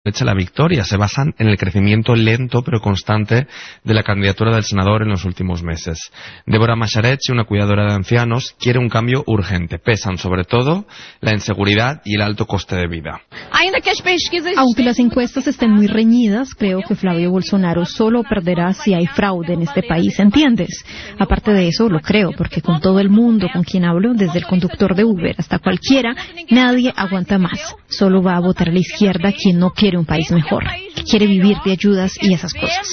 la victoria se basan en el crecimiento lento pero constante de la candidatura del senador en los últimos meses. Débora Macharetz, una cuidadora de ancianos, quiere un cambio urgente. Pesan sobre todo la inseguridad y el alto coste de vida. Aunque las encuestas estén muy reñidas, creo que Flavio Bolsonaro solo perderá si hay fraude en este país, ¿entiendes? Aparte de eso, lo creo, porque con todo el mundo con quien hablo, desde el conductor de Uber hasta cualquiera, nadie aguanta más. Solo va a votar a la izquierda quien no quiere un país mejor, que quiere vivir de ayudas y esas cosas.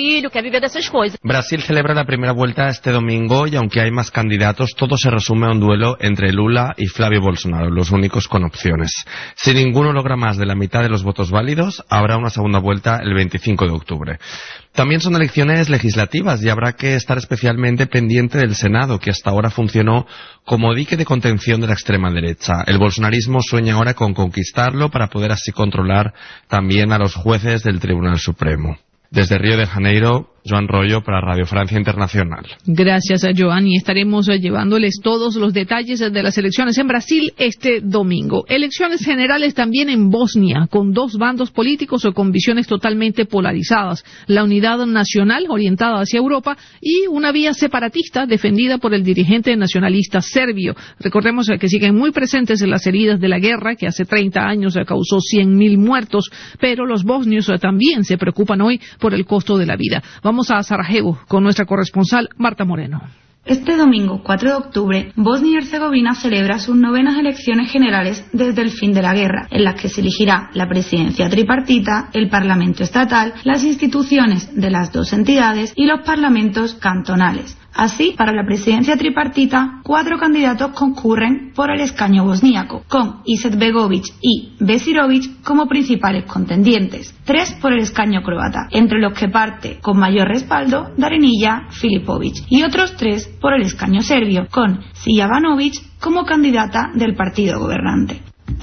Brasil celebra la primera vuelta este domingo y aunque hay más candidatos, todo se resume a un duelo entre Lula y Flavio Bolsonaro, los únicos con opciones. Si ninguno logra más de la mitad de los votos válidos, habrá una segunda vuelta el 25 de octubre. También son elecciones legislativas y habrá que estar especialmente pendiente del Senado, que hasta ahora funcionó como dique de contención de la extrema derecha. El bolsonarismo sueña ahora con conquistarlo para poder así controlar también a los jueces del Tribunal Supremo. Desde Río de Janeiro, Joan Rollo para Radio Francia Internacional. Gracias a Joan, y estaremos llevándoles todos los detalles de las elecciones en Brasil este domingo. Elecciones generales también en Bosnia, con dos bandos políticos o con visiones totalmente polarizadas. La unidad nacional orientada hacia Europa y una vía separatista defendida por el dirigente nacionalista serbio. Recordemos que siguen muy presentes las heridas de la guerra que hace 30 años causó 100.000 muertos, pero los bosnios también se preocupan hoy por el costo de la vida. Vamos a Sarajevo con nuestra corresponsal Marta Moreno. Este domingo 4 de octubre, Bosnia y Herzegovina celebra sus 9º elecciones generales desde el fin de la guerra, en las que se elegirá la presidencia tripartita, el parlamento estatal, las instituciones de las dos entidades y los parlamentos cantonales. Así, para la presidencia tripartita, 4 candidatos concurren por el escaño bosníaco, con Izetbegovic y Besirovic como principales contendientes. 3 por el escaño croata, entre los que parte con mayor respaldo Darinija Filipovic, y otros 3 por el escaño serbio, con Sijavanovic como candidata del partido gobernante.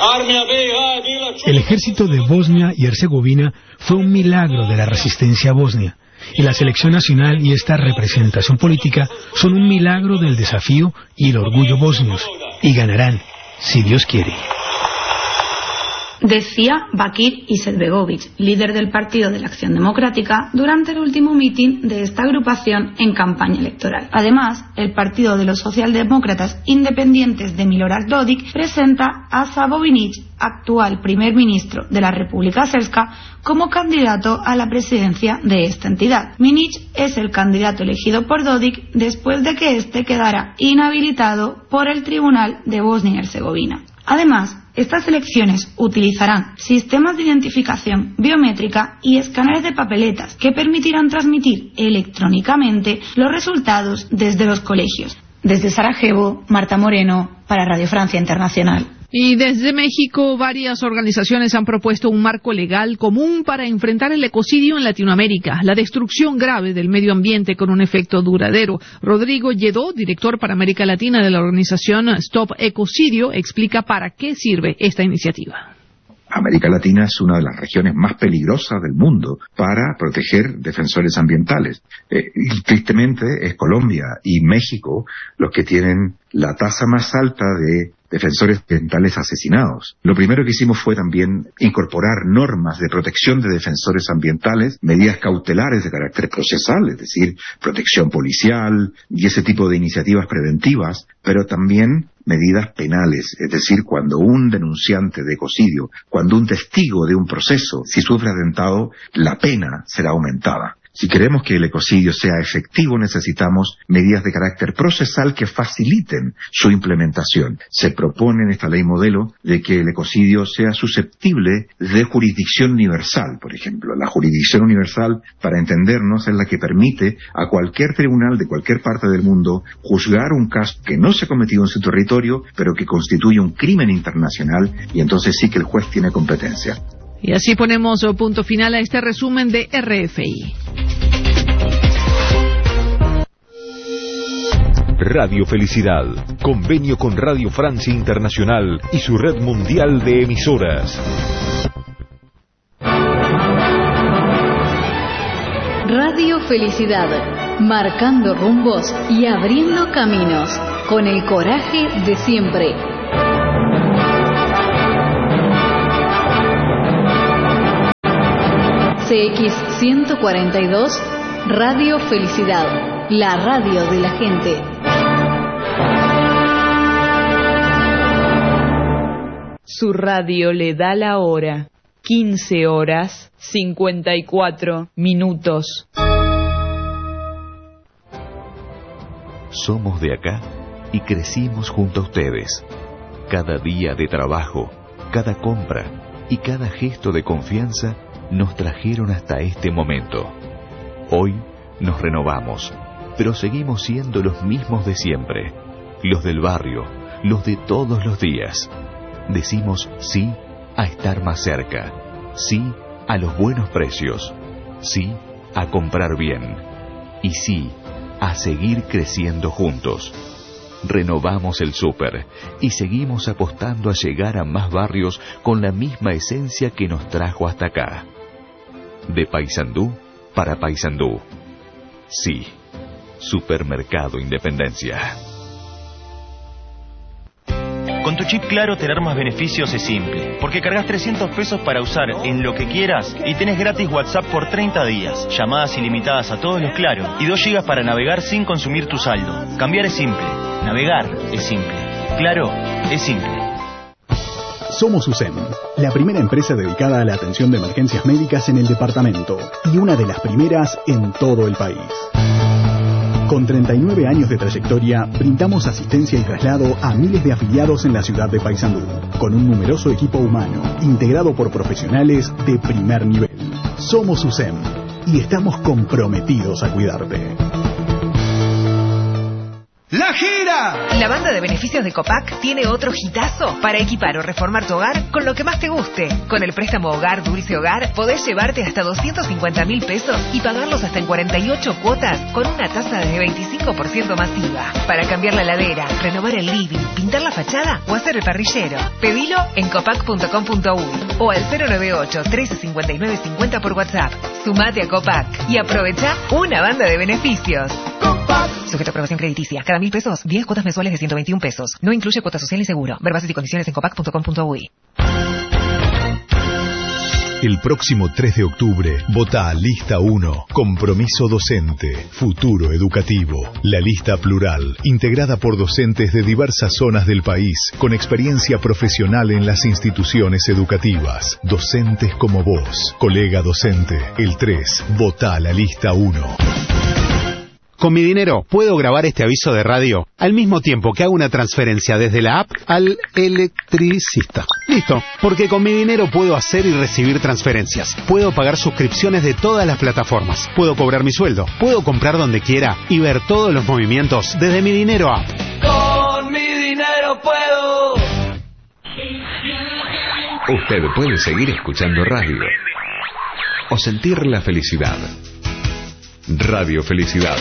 El ejército de Bosnia y Herzegovina fue un milagro de la resistencia bosnia. Y la selección nacional y esta representación política son un milagro del desafío y el orgullo bosnios. Y ganarán, si Dios quiere. Decía Bakir Izetbegovic, líder del Partido de la Acción Democrática, durante el último mitin de esta agrupación en campaña electoral. Además, el Partido de los Socialdemócratas Independientes de Milorad Dodik presenta a Savo Vinic, actual primer ministro de la República Srpska, como candidato a la presidencia de esta entidad. Vinic es el candidato elegido por Dodik después de que éste quedara inhabilitado por el Tribunal de Bosnia y Herzegovina. Además, estas elecciones utilizarán sistemas de identificación biométrica y escáneres de papeletas que permitirán transmitir electrónicamente los resultados desde los colegios. Desde Sarajevo, Marta Moreno, para Radio Francia Internacional. Y desde México, varias organizaciones han propuesto un marco legal común para enfrentar el ecocidio en Latinoamérica, la destrucción grave del medio ambiente con un efecto duradero. Rodrigo Lledó, director para América Latina de la organización Stop Ecocidio, explica para qué sirve esta iniciativa. América Latina es una de las regiones más peligrosas del mundo para proteger defensores ambientales. Y tristemente es Colombia y México los que tienen la tasa más alta de defensores ambientales asesinados. Lo primero que hicimos fue también incorporar normas de protección de defensores ambientales, medidas cautelares de carácter procesal, es decir, protección policial y ese tipo de iniciativas preventivas, pero también medidas penales, es decir, cuando un denunciante de ecocidio, cuando un testigo de un proceso, si sufre atentado, la pena será aumentada. Si queremos que el ecocidio sea efectivo, necesitamos medidas de carácter procesal que faciliten su implementación. Se propone en esta ley modelo de que el ecocidio sea susceptible de jurisdicción universal, por ejemplo. La jurisdicción universal, para entendernos, es la que permite a cualquier tribunal de cualquier parte del mundo juzgar un caso que no se ha cometido en su territorio, pero que constituye un crimen internacional, y entonces sí que el juez tiene competencia. Y así ponemos punto final a este resumen de RFI. Radio Felicidad, convenio con Radio Francia Internacional y su red mundial de emisoras. Radio Felicidad, marcando rumbos y abriendo caminos, con el coraje de siempre. CX142, Radio Felicidad, la radio de la gente. Su radio le da la hora. 15 horas 54 minutos. Somos de acá y crecimos junto a ustedes. Cada día de trabajo, cada compra y cada gesto de confianza nos trajeron hasta este momento. Hoy nos renovamos, pero seguimos siendo los mismos de siempre. Los del barrio, los de todos los días. Decimos sí a estar más cerca, sí a los buenos precios, sí a comprar bien y sí a seguir creciendo juntos. Renovamos el súper y seguimos apostando a llegar a más barrios con la misma esencia que nos trajo hasta acá. De Paysandú para Paysandú. Sí, Supermercado Independencia. Con tu chip Claro, tener más beneficios es simple, porque cargas 300 pesos para usar en lo que quieras y tenés gratis WhatsApp por 30 días, llamadas ilimitadas a todos los Claro y 2 GB para navegar sin consumir tu saldo. Cambiar es simple, navegar es simple, Claro es simple. Somos USEM, la primera empresa dedicada a la atención de emergencias médicas en el departamento y una de las primeras en todo el país. Con 39 años de trayectoria, brindamos asistencia y traslado a miles de afiliados en la ciudad de Paysandú, con un numeroso equipo humano, integrado por profesionales de primer nivel. Somos USEM y estamos comprometidos a cuidarte. ¡La gira! La banda de beneficios de Copac tiene otro hitazo para equipar o reformar tu hogar con lo que más te guste. Con el préstamo Hogar Dulce Hogar podés llevarte hasta 250.000 pesos y pagarlos hasta en 48 cuotas con una tasa de 25% masiva. Para cambiar la heladera, renovar el living, pintar la fachada o hacer el parrillero. Pedilo en copac.com.uy o al 098-1359-50 por WhatsApp. Sumate a Copac y aprovecha una banda de beneficios. Sujeto a aprobación crediticia. Cada 1.000 pesos, 10 cuotas mensuales de 121 pesos. No incluye cuota social y seguro. Ver bases y condiciones en copac.com.uy. El próximo 3 de octubre, vota a Lista 1, Compromiso Docente, Futuro Educativo. La lista plural, integrada por docentes de diversas zonas del país, con experiencia profesional en las instituciones educativas. Docentes como vos, colega docente. El 3, vota a la Lista 1. Con mi dinero puedo grabar este aviso de radio al mismo tiempo que hago una transferencia desde la app al electricista. Listo, porque con mi dinero puedo hacer y recibir transferencias. Puedo pagar suscripciones de todas las plataformas. Puedo cobrar mi sueldo. Puedo comprar donde quiera y ver todos los movimientos desde mi dinero app. Con mi dinero puedo. Usted puede seguir escuchando radio o sentir la felicidad. Radio Felicidad.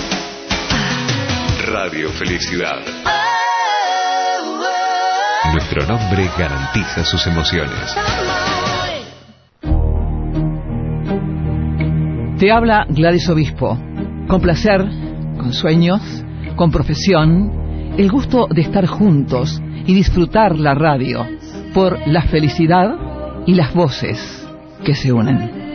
Radio Felicidad. Nuestro nombre garantiza sus emociones. Te habla Gladys Obispo. Con placer, con sueños, con profesión, el gusto de estar juntos y disfrutar la radio por la felicidad y las voces que se unen.